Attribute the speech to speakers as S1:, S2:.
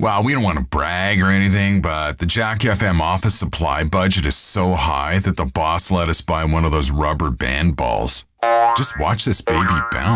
S1: Well, we don't want to brag or anything, but the Jack FM office supply budget is so high that the boss let us buy one of those rubber band balls. Just watch this baby bounce.